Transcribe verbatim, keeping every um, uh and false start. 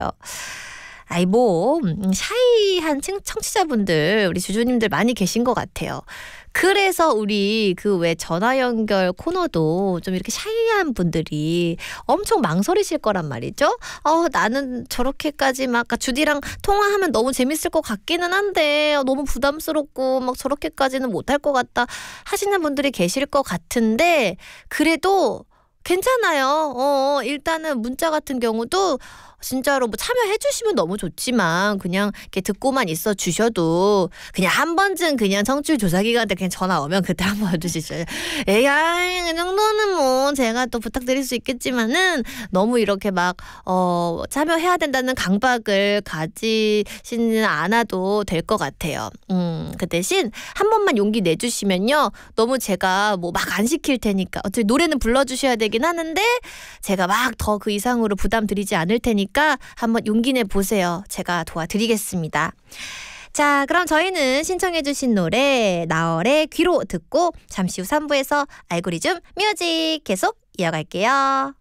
아이 뭐 음, 샤이한 청- 청취자분들 우리 주주님들 많이 계신 것 같아요. 그래서 우리 그 왜 전화 연결 코너도 좀 이렇게 샤이한 분들이 엄청 망설이실 거란 말이죠. 어 나는 저렇게까지 막 아까 주디랑 통화하면 너무 재밌을 것 같기는 한데 어, 너무 부담스럽고 막 저렇게까지는 못할 것 같다 하시는 분들이 계실 것 같은데 그래도 괜찮아요. 어, 일단은 문자 같은 경우도 진짜로 뭐 참여해 주시면 너무 좋지만 그냥 이렇게 듣고만 있어 주셔도 그냥 한 번쯤 그냥 청취율 조사 기간때 그냥 전화 오면 그때 한번 해주시죠. 에이, 그 정도는 뭐 제가 또 부탁드릴 수 있겠지만은 너무 이렇게 막 어, 참여해야 된다는 강박을 가지시는 않아도 될 것 같아요. 음, 그 대신 한 번만 용기 내주시면요. 너무 제가 뭐 막 안 시킬 테니까 어차피 노래는 불러주셔야 되긴 하는데 제가 막 더 그 이상으로 부담 드리지 않을 테니까 한번 용기 내 보세요. 제가 도와드리겠습니다. 자, 그럼 저희는 신청해주신 노래 나얼의 귀로 듣고 잠시 후 삼 부에서 알고리즘 뮤직 계속 이어갈게요.